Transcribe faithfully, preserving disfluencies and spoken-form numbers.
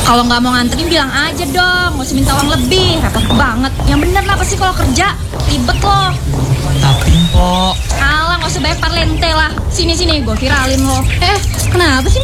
Kalau nggak mau nganterin bilang aja dong, nggak usah minta uang lebih, repot banget. Yang bener apa sih kalau kerja? Ribet loh. Tapi Mpok. Alah, nggak usah banyak parlente lah. Sini-sini, gue viralin lo. Eh, kenapa sih?